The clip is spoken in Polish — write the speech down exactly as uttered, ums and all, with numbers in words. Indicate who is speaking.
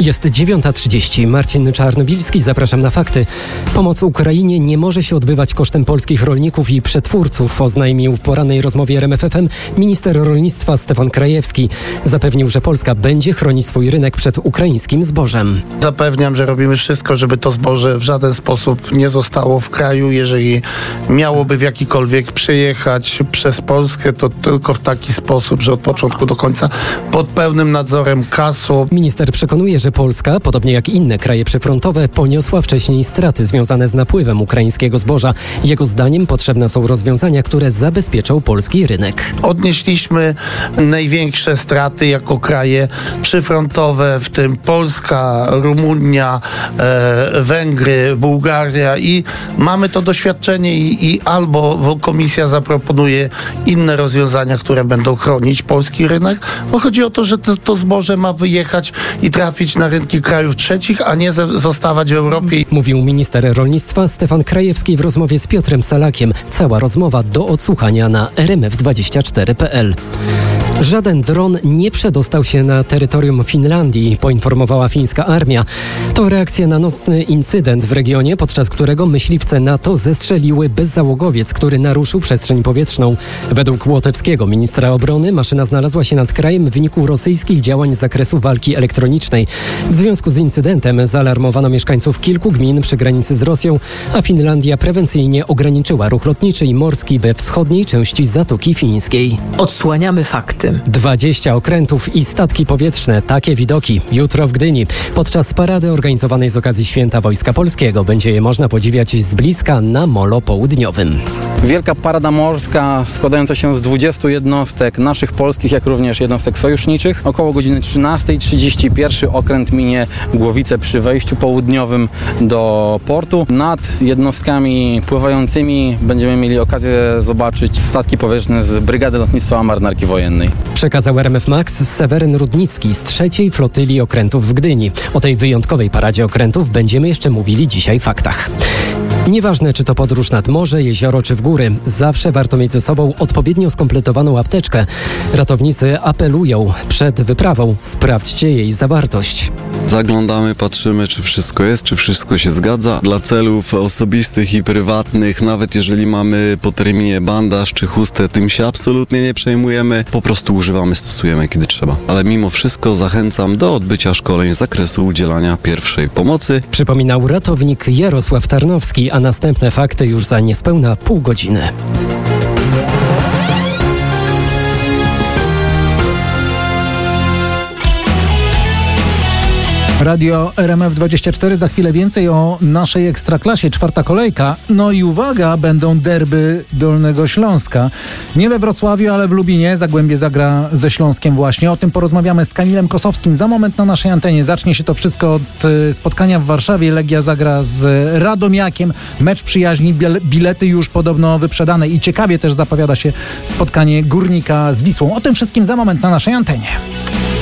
Speaker 1: Jest dziewiąta trzydzieści. Marcin Czarnobilski, zapraszam na fakty. Pomoc Ukrainie nie może się odbywać kosztem polskich rolników i przetwórców, oznajmił w porannej rozmowie R M F F M minister rolnictwa Stefan Krajewski. Zapewnił, że Polska będzie chronić swój rynek przed ukraińskim zbożem.
Speaker 2: Zapewniam, że robimy wszystko, żeby to zboże w żaden sposób nie zostało w kraju. Jeżeli miałoby w jakikolwiek przejechać przez Polskę, to tylko w taki sposób, że od początku do końca pod pełnym nadzorem K A S u.
Speaker 1: Minister przekonuje, że Polska, podobnie jak inne kraje przyfrontowe, poniosła wcześniej straty związane z napływem ukraińskiego zboża. Jego zdaniem potrzebne są rozwiązania, które zabezpieczą polski rynek.
Speaker 2: Odnieśliśmy największe straty jako kraje przyfrontowe, w tym Polska, Rumunia, e, Węgry, Bułgaria i mamy to doświadczenie i, i albo komisja zaproponuje inne rozwiązania, które będą chronić polski rynek, bo chodzi o to, że to, to zboże ma wyjechać i trafić na rynki krajów trzecich, a nie ze, zostawać w Europie.
Speaker 1: Mówił minister rolnictwa Stefan Krajewski w rozmowie z Piotrem Salakiem. Cała rozmowa do odsłuchania na r m f dwadzieścia cztery kropka p l. Żaden dron nie przedostał się na terytorium Finlandii, poinformowała fińska armia. To reakcja na nocny incydent w regionie, podczas którego myśliwce NATO zestrzeliły bezzałogowiec, który naruszył przestrzeń powietrzną. Według łotewskiego ministra obrony maszyna znalazła się nad krajem w wyniku rosyjskich działań z zakresu walki elektronicznej. W związku z incydentem zaalarmowano mieszkańców kilku gmin przy granicy z Rosją, a Finlandia prewencyjnie ograniczyła ruch lotniczy i morski we wschodniej części Zatoki Fińskiej.
Speaker 3: Odsłaniamy fakty.
Speaker 1: dwadzieścia okrętów i statki powietrzne. Takie widoki jutro w Gdyni. Podczas parady organizowanej z okazji Święta Wojska Polskiego będzie je można podziwiać z bliska na Molo Południowym.
Speaker 4: Wielka parada morska składająca się z dwudziestu jednostek naszych polskich, jak również jednostek sojuszniczych. Około godziny trzynastej trzydzieści pierwszy okręt minie Głowice przy wejściu południowym do portu. Nad jednostkami pływającymi będziemy mieli okazję zobaczyć statki powietrzne z Brygady Lotnictwa Marynarki Wojennej.
Speaker 1: Przekazał R M F Max Seweryn Rudnicki z trzeciej flotylii okrętów w Gdyni. O tej wyjątkowej paradzie okrętów będziemy jeszcze mówili dzisiaj w faktach. Nieważne, czy to podróż nad morze, jezioro czy w góry, zawsze warto mieć ze sobą odpowiednio skompletowaną apteczkę. Ratownicy apelują: przed wyprawą sprawdźcie jej zawartość.
Speaker 5: Zaglądamy, patrzymy, czy wszystko jest, czy wszystko się zgadza. Dla celów osobistych i prywatnych, nawet jeżeli mamy po terminie bandaż czy chustę, tym się absolutnie nie przejmujemy. Po prostu używamy, stosujemy, kiedy trzeba. Ale mimo wszystko zachęcam do odbycia szkoleń z zakresu udzielania pierwszej pomocy.
Speaker 1: Przypominał ratownik Jarosław Tarnowski, a następne fakty już za niespełna pół godziny.
Speaker 6: Radio R M F dwadzieścia cztery, za chwilę więcej o naszej Ekstraklasie, czwarta kolejka. No i uwaga, będą derby Dolnego Śląska. Nie we Wrocławiu, ale w Lubinie. Zagłębie zagra ze Śląskiem właśnie. O tym porozmawiamy z Kamilem Kosowskim za moment na naszej antenie. Zacznie się to wszystko od y, spotkania w Warszawie. Legia zagra z Radomiakiem. Mecz przyjaźni, bilety już podobno wyprzedane i ciekawie też zapowiada się spotkanie Górnika z Wisłą. O tym wszystkim za moment na naszej antenie.